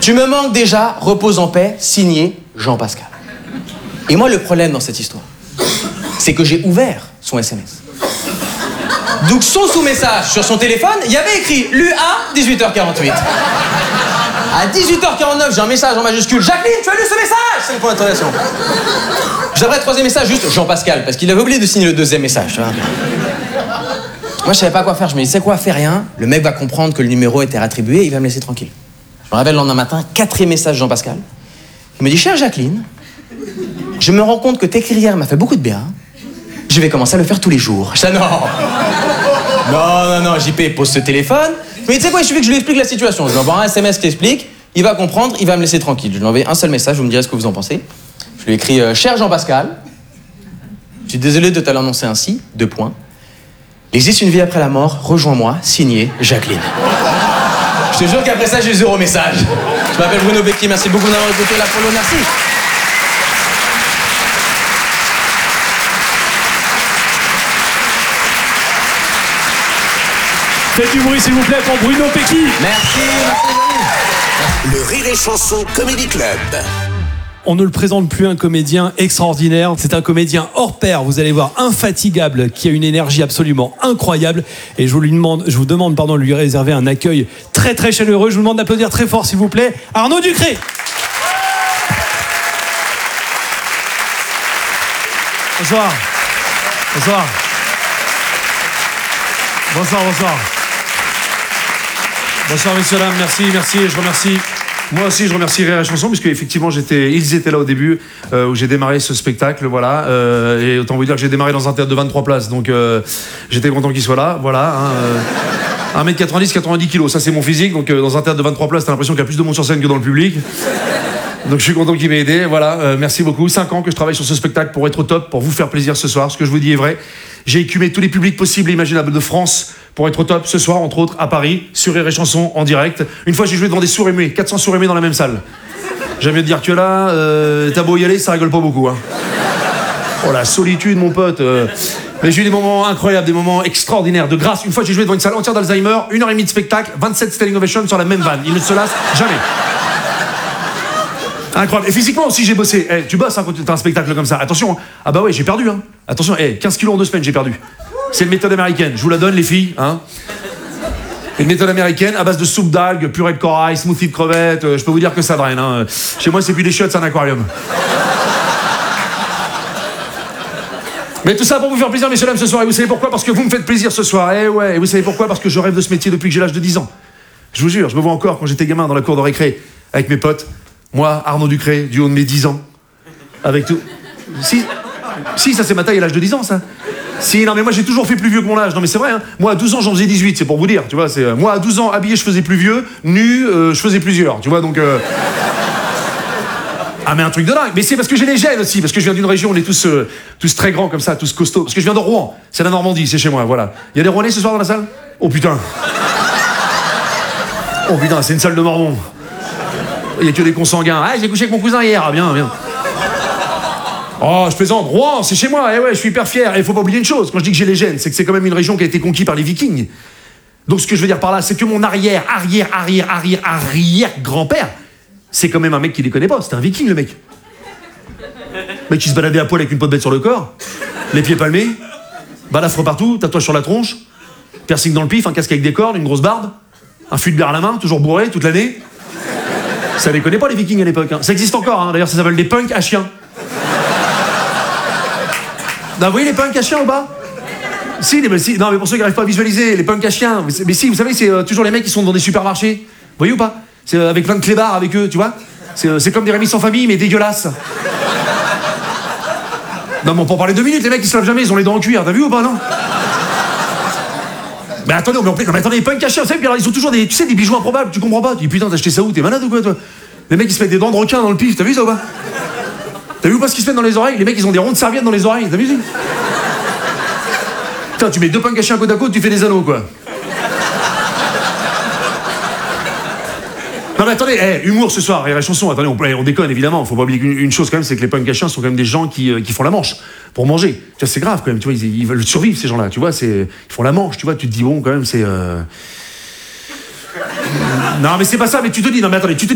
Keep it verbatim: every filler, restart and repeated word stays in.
Tu me manques déjà, repose en paix, signé Jean-Pascal. Et moi, le problème dans cette histoire, c'est que j'ai ouvert son S M S. Donc son sous-message sur son téléphone, il y avait écrit Lu à dix-huit heures quarante-huit. À dix-huit heures quarante-neuf, j'ai un message en majuscule. Jacqueline, tu as lu ce message? C'est le point d'interrogation. J'aimerais le troisième message, juste Jean-Pascal, parce qu'il avait oublié de signer le deuxième message. Tu vois. Moi, je savais pas quoi faire. Je me dis, c'est quoi, fais rien. Le mec va comprendre que le numéro était réattribué et il va me laisser tranquille. Je me réveille le lendemain matin, quatrième message Jean-Pascal. Il me dit, chère Jacqueline, je me rends compte que t'écrire hier m'a fait beaucoup de bien. Je vais commencer à le faire tous les jours. Je dis, non. Non, non, non, J P, pose ce téléphone. Mais tu sais quoi, il suffit que je lui explique la situation. Je lui envoie un S M S qui explique, il va comprendre, il va me laisser tranquille. Je lui envoie un seul message, vous me direz ce que vous en pensez. Je lui écris, euh, cher Jean-Pascal, je suis désolé de te l'annoncer ainsi, deux points. Il existe une vie après la mort, rejoins-moi, signé Jacqueline. Je te jure qu'après ça, j'ai zéro message. Je m'appelle Bruno Becchi, merci beaucoup d'avoir écouté l'Apollo, merci. Faites du bruit s'il vous plaît pour Bruno Becchi. Merci, merci. Le Rire et Chanson Comedy Club. On ne le présente plus un comédien extraordinaire, c'est un comédien hors pair, vous allez voir, infatigable, qui a une énergie absolument incroyable. Et je vous, lui demande, je vous demande pardon, de lui réserver un accueil très très chaleureux. Je vous demande d'applaudir très fort s'il vous plaît, Arnaud Ducré. Bonsoir. Bonsoir. Bonsoir, bonsoir. Bonsoir messieurs, dames, merci, merci, je remercie. Moi aussi, je remercie Rire et Chanson, puisque effectivement, j'étais, ils étaient là au début, euh, où j'ai démarré ce spectacle, voilà. Euh, et autant vous dire que j'ai démarré dans un théâtre de vingt-trois places, donc euh, j'étais content qu'ils soient là, voilà. Hein, euh, un mètre quatre-vingt-dix, quatre-vingt-dix kilos, ça c'est mon physique, donc euh, dans un théâtre de vingt-trois places, t'as l'impression qu'il y a plus de monde sur scène que dans le public. Donc je suis content qu'il m'ait aidé, voilà. Euh, merci beaucoup. Cinq ans que je travaille sur ce spectacle pour être au top, pour vous faire plaisir ce soir. Ce que je vous dis est vrai. J'ai écumé tous les publics possibles et imaginables de France pour être au top ce soir, entre autres à Paris, sur Rire et Chanson en direct. Une fois, j'ai joué devant des sourds et muets, quatre cents sourds et muets dans la même salle. J'aime bien te dire que là, euh, t'as beau y aller, ça rigole pas beaucoup. Hein. Oh la solitude, mon pote. Euh... Mais j'ai eu des moments incroyables, des moments extraordinaires, de grâce. Une fois, j'ai joué devant une salle entière d'Alzheimer, une heure et demie de spectacle, vingt-sept standing ovations sur la même vanne. Il ne se lasse jamais. Incroyable. Et physiquement aussi, j'ai bossé. Hey, tu bosses hein, quand t'as un spectacle comme ça. Attention. Hein. Ah bah ouais, j'ai perdu. Hein. Attention, hey, quinze kilos en deux semaines, j'ai perdu. C'est une méthode américaine. Je vous la donne, les filles. Hein. Une méthode américaine à base de soupe d'algues, purée de corail, smoothie de crevettes. Euh, je peux vous dire que ça draine. Hein. Chez moi, c'est plus des chiottes, c'est un aquarium. Mais tout ça pour vous faire plaisir, messieurs, dames, ce soir. Et vous savez pourquoi? Parce que vous me faites plaisir ce soir. Eh ouais. Et vous savez pourquoi? Parce que je rêve de ce métier depuis que j'ai l'âge de dix ans. Je vous jure, je me vois encore quand j'étais gamin dans la cour de récré avec mes potes. Moi, Arnaud Ducré, du haut de mes dix ans. Avec tout. Si, si ça c'est ma taille à l'âge de dix ans, ça. Si, non, mais moi j'ai toujours fait plus vieux que mon âge. Non, mais c'est vrai, hein. Moi à douze ans, j'en faisais dix-huit, c'est pour vous dire. Tu vois, c'est, euh, moi à douze ans, habillé, je faisais plus vieux. Nu, euh, je faisais plusieurs. Tu vois, donc. Euh... Ah, mais un truc de dingue. Mais c'est parce que j'ai les gènes aussi. Parce que je viens d'une région, on est tous, euh, tous très grands comme ça, tous costauds. Parce que je viens de Rouen. C'est la Normandie, c'est chez moi, voilà. Il y a des Rouennais ce soir dans la salle? Oh putain. Oh putain, c'est une salle de Mormons. Il y a que des consanguins. Ah, j'ai couché avec mon cousin hier. Ah, bien, bien. Oh, je plaisante. Rouen, c'est chez moi. Eh ouais, je suis hyper fier. Et il faut pas oublier une chose. Quand je dis que j'ai les gènes, c'est que c'est quand même une région qui a été conquise par les Vikings. Donc, ce que je veux dire par là, c'est que mon arrière, arrière, arrière, arrière, arrière grand-père, c'est quand même un mec qui les connaît pas. C'était un Viking, le mec. Le mec qui se baladait à poil avec une peau de bête sur le corps, les pieds palmés, balafre partout, tatouage sur la tronche, piercing dans le pif, un casque avec des cornes, une grosse barbe, un fût de bière à la main, toujours bourré toute l'année. Ça les connaît pas les Vikings à l'époque. Hein. Ça existe encore, hein. D'ailleurs ça s'appelle des punks à chiens. Non, vous voyez les punks à chiens au bas? si, les, si, non mais pour ceux qui n'arrivent pas à visualiser, les punks à chiens, mais, mais si, vous savez, c'est euh, toujours les mecs qui sont dans des supermarchés. Vous voyez ou pas? C'est euh, avec plein de clébards avec eux, tu vois. C'est euh, comme des Rémi sans famille, mais dégueulasses. Non mais on peut en parler deux minutes, les mecs ils se lavent jamais, ils ont les dents en cuir, t'as vu ou pas, non? Mais attendez, mais, non, mais attendez, les punks à chiens, vous savez, puis alors, ils ont toujours des, tu sais, des bijoux improbables, tu comprends pas? Tu dis putain, t'as acheté ça où? T'es malade ou quoi, toi? Les mecs ils se mettent des dents de requin dans le pif, t'as vu ça ou pas? T'as vu ou pas ce qu'ils se mettent dans les oreilles? Les mecs ils ont des rondes de serviettes dans les oreilles, t'as vu ça? Putain, tu mets deux punks à chiens côte à côte, tu fais des anneaux, quoi. Non mais attendez, hey, humour ce soir, Rire et Chanson, attendez, on, on déconne évidemment, faut pas oublier qu'une une chose quand même, c'est que les punks à chiens sont quand même des gens qui, euh, qui font la manche pour manger. Tu vois, c'est grave quand même, tu vois, ils, ils veulent survivre ces gens-là, tu vois, c'est, ils font la manche, tu vois, tu te dis bon quand même, c'est... Euh... Non mais c'est pas ça, mais tu te dis, non mais attendez, tu te